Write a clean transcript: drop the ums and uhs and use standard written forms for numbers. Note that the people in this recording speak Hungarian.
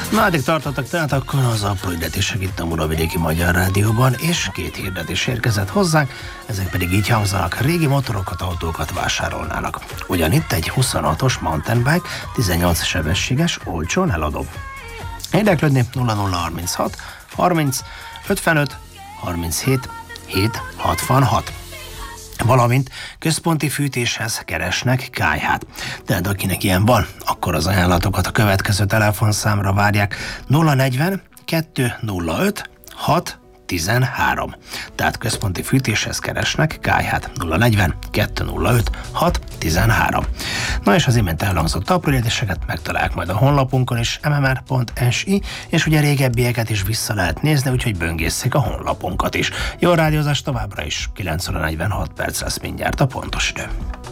Na, addig tartottak tehát akkor az apró hirdetések itt a Muravidéki Magyar Rádióban, és 2 hirdetés érkezett hozzánk, ezek pedig így hangzanak: régi motorokat, autókat vásárolnának. Ugyanitt egy 26-os mountain bike, 18 sebességes, olcsón eladó. Érdeklődni 0036 30 55 37 7 66. Valamint központi fűtéshez keresnek kályhát. Tehát akinek ilyen van, akkor az ajánlatokat a következő telefonszámra várják: 040 205 6 13. Tehát központi fűtéshez keresnek kályhát. 040 205 6 13. Na és az imént elhangzott aprólétéseket megtalálják majd a honlapunkon is, mmr.si, és ugye régebbieket is vissza lehet nézni, úgyhogy böngészzik a honlapunkat is. Jó rádiózás továbbra is, 9 óra 46 perc lesz mindjárt a pontos idő.